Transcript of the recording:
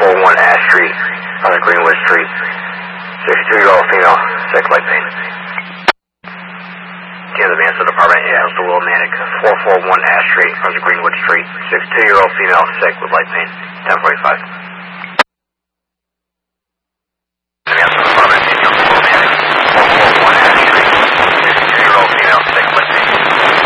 441 Ash Street, on Greenwood Street. 62-year-old female, sick, light pain. Kansas Mansfield Department, House to Will Manic, 441 Ash Street, on Greenwood Street. 62-year-old female, sick with light pain. 10:45.